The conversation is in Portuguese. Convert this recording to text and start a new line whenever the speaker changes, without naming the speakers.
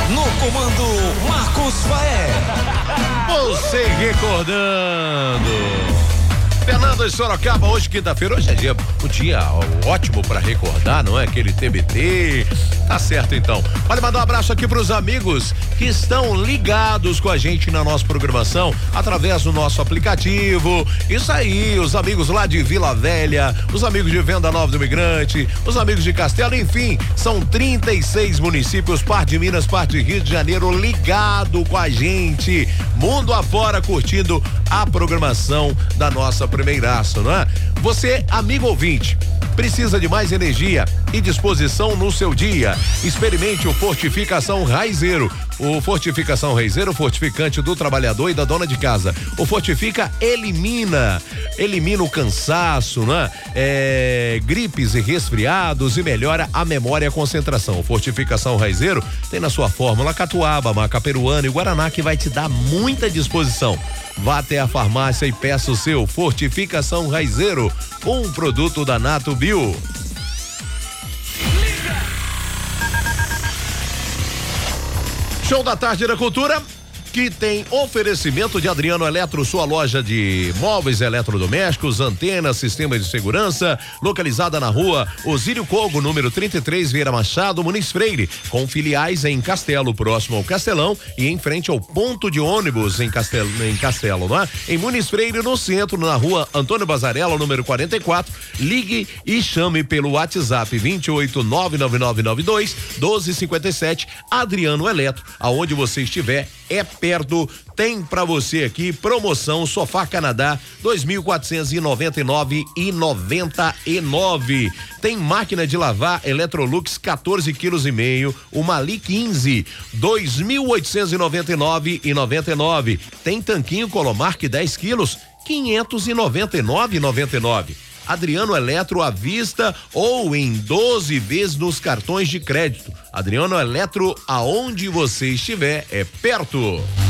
No comando, Marcos Faé.
Você recordando. Fernando de Sorocaba, hoje quinta-feira, hoje é um dia ótimo pra recordar, não é? Aquele TBT, tá certo então. Olha, mandar um abraço aqui pros amigos que estão ligados com a gente na nossa programação, através do nosso aplicativo, isso aí, os amigos lá de Vila Velha, os amigos de Venda Nova do Imigrante, os amigos de Castelo, enfim, são 36 municípios, parte de Minas, parte de Rio de Janeiro, ligado com a gente, mundo afora, curtindo a programação da nossa primeiraço, não é? Você, amigo ouvinte, precisa de mais energia e disposição no seu dia. Experimente o Fortificação Raizeiro. O Fortificação Raizeiro, fortificante do trabalhador e da dona de casa. O Fortifica elimina o cansaço, né? Gripes e resfriados e melhora a memória e a concentração. O Fortificação Raizeiro tem na sua fórmula catuaba, maca peruana e guaraná, que vai te dar muita disposição. Vá até a farmácia e peça o seu Fortificação Raizeiro, um produto da Nato Bio. Show da Tarde da Cultura, que tem oferecimento de Adriano Eletro, sua loja de móveis eletrodomésticos, antenas, sistemas de segurança, localizada na rua Osírio Cogo, número 33, Vieira Machado, Muniz Freire, com filiais em Castelo, próximo ao Castelão, e em frente ao ponto de ônibus em Castelo, não é? Em Muniz Freire, no centro, na rua Antônio Bazarella, número 44, ligue e chame pelo WhatsApp 28-99992-1257, Adriano Eletro, aonde você estiver, é perto. Tem pra você aqui promoção Sofá Canadá 2.499,99. Tem máquina de lavar Electrolux 14,5 kg, o Mali 15 2.899,99. Tem tanquinho Colomark 10 quilos 599,99. Adriano Eletro à vista ou em 12 vezes nos cartões de crédito. Adriano Eletro, aonde você estiver, é perto.